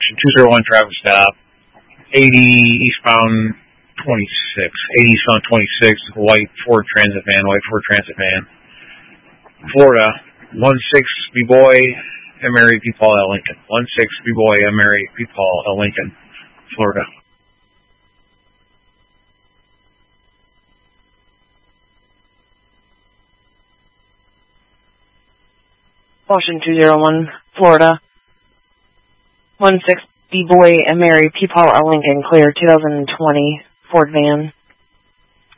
Washington 201 traffic stop, 80 eastbound 26, 80 eastbound 26, white Ford Transit van, Florida, 16 B-Boy, and Mary P. Paul L. Lincoln. 16 B-Boy, and Mary P. Paul L. Lincoln, Florida. Washington 201, Florida. 16 B-Boy and Mary P. Paul L. Lincoln, clear 2020 Ford van.